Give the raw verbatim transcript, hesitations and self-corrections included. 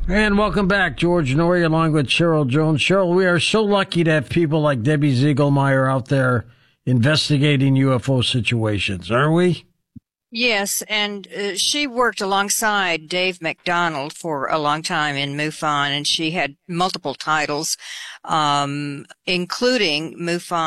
And welcome back, George Noory, along with Cheryl Jones. Cheryl, we are so lucky to have people like Debbie Ziegelmeyer out there investigating U F O situations, aren't we? Yes, and uh, she worked alongside Dave McDonald for a long time in MUFON, and she had multiple titles, um, including MUFON